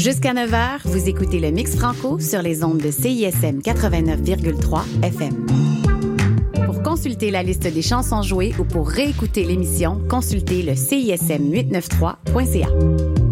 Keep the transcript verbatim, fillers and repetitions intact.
Jusqu'à neuf heures, vous écoutez le Mix Franco sur les ondes de C I S M quatre-vingt-neuf virgule trois F M. Pour consulter la liste des chansons jouées ou pour réécouter l'émission, consultez le C I S M huit cent quatre-vingt-treize point C A.